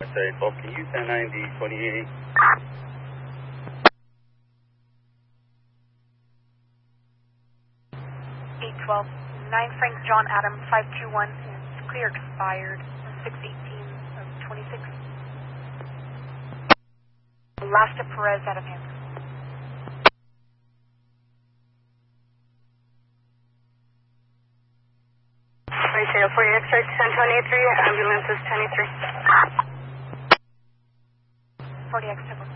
Say, 12, can you 1090, 28? 812, 9 Frank John Adam 521 is clear expired 618 of 26. Last of Perez out of hand. Ratio 40 X-ray 1023, ambulance is 23. 40X